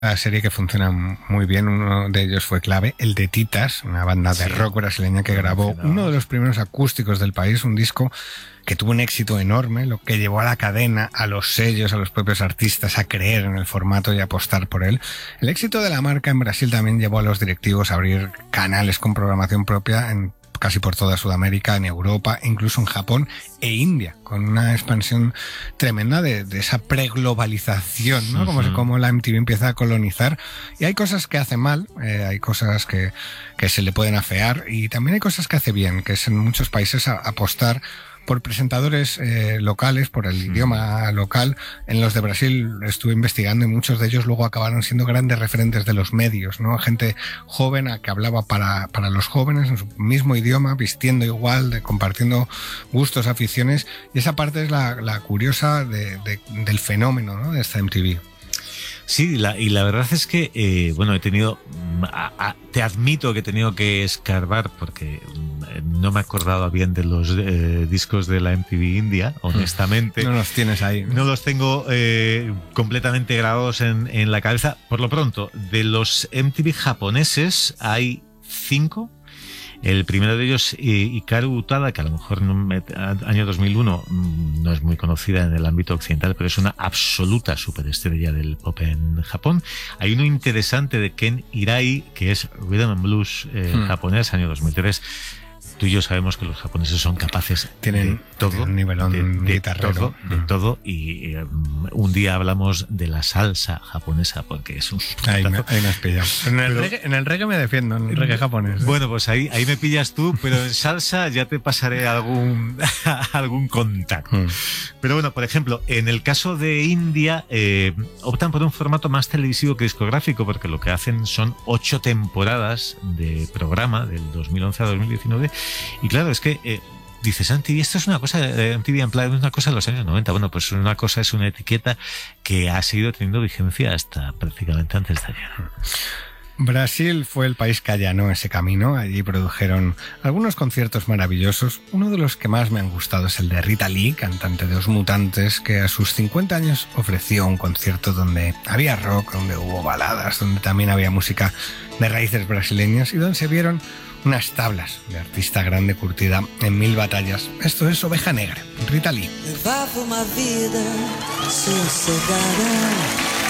La serie que funciona muy bien, uno de ellos fue clave, el de Titas, una banda de rock brasileña que grabó uno de los primeros acústicos del país, un disco que tuvo un éxito enorme, lo que llevó a la cadena, a los sellos, a los propios artistas a creer en el formato y a apostar por él. El éxito de la marca en Brasil también llevó a los directivos a abrir canales con programación propia en casi por toda Sudamérica, en Europa, incluso en Japón e India, con una expansión tremenda de esa preglobalización, ¿no? Como la MTV empieza a colonizar. Y hay cosas que hace mal, hay cosas que se le pueden afear, y también hay cosas que hace bien, que es en muchos países apostar por presentadores locales, por el idioma local. En los de Brasil estuve investigando y muchos de ellos luego acabaron siendo grandes referentes de los medios, ¿no? Gente joven que hablaba para los jóvenes en su mismo idioma, vistiendo igual, compartiendo gustos, aficiones, y esa parte es la curiosa del fenómeno, ¿no? De esta MTV. Sí, y la verdad es que, he tenido, te admito que he tenido que escarbar porque no me acordaba bien de los discos de la MTV India, honestamente. No los tienes ahí, ¿no? No los tengo completamente grabados en la cabeza. Por lo pronto, de los MTV japoneses hay 5. El primero de ellos, Hikaru Utada, que a lo mejor año 2001 no es muy conocida en el ámbito occidental, pero es una absoluta superestrella del pop en Japón. Hay uno interesante de Ken Hirai, que es Rhythm and Blues japonés, año 2003. Tú y yo sabemos que los japoneses son capaces de todo, un nivelón guitarrero. De todo, y un día hablamos de la salsa japonesa, porque es un... Ahí me has pillado. En el reggae me defiendo, en el reggae japonés. Bueno, pues ahí me pillas tú, pero en salsa ya te pasaré algún contacto. Pero bueno, por ejemplo, en el caso de India, optan por un formato más televisivo que discográfico, porque lo que hacen son 8 temporadas de programa, del 2011 a 2019, y claro, es que dices, MTV, esto es una cosa de MTV Unplugged, es una cosa de los años 90. Bueno, pues una cosa es una etiqueta que ha seguido teniendo vigencia hasta prácticamente antes de ayer. Brasil fue el país que allanó ese camino. Allí produjeron algunos conciertos maravillosos. Uno de los que más me han gustado es el de Rita Lee, cantante de Os Mutantes, que a sus 50 años ofreció un concierto donde había rock, donde hubo baladas, donde también había música de raíces brasileñas y donde se vieron unas tablas de artista grande curtida en 1000 batallas. Esto es Oveja Negra, Rita Lee. Levava uma vida sossegada,